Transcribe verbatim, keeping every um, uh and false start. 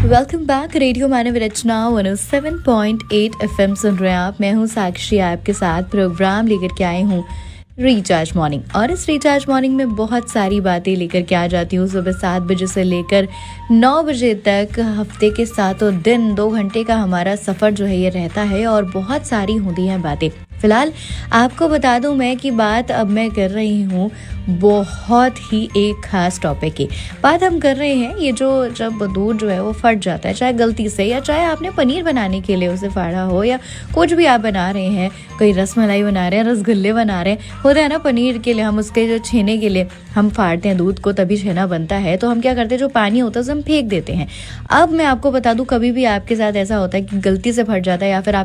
Welcome back. Radio मानव रचना एक सौ सात पॉइंट आठ एफएम सुन रहे हैं आप। मैं हूं साक्षी, आपके साथ प्रोग्राम लेकर के आई हूं रिचार्ज मॉर्निंग। और इस रिचार्ज मॉर्निंग में बहुत सारी बातें लेकर के आ जाती हूँ। सुबह सात बजे से लेकर नौ बजे तक हफ्ते के सातों दिन दो घंटे का हमारा सफ़र जो है ये रहता है और बहुत सारी होती हैं बातें। फिलहाल आपको बता दूं मैं कि बात अब मैं कर रही हूँ बहुत ही एक खास टॉपिक की। बात हम कर रहे हैं ये जो जब दूध जो है वो फट जाता है, चाहे गलती से या चाहे आपने पनीर बनाने के लिए उसे फाड़ा हो या कुछ भी आप बना रहे हैं, कोई रसमलाई बना रहे हैं, रसगुल्ले बना रहे हैं, होता है ना पनीर के लिए हम उसके जो छेने के लिए हम फाड़ते हैं दूध को तभी छेना बनता है। तो हम क्या करते हैं, जो पानी होता है उसे हम फेंक देते हैं। अब मैं आपको बता दूं, कभी भी आपके साथ ऐसा होता है कि गलती से फट जाता है या फिर आप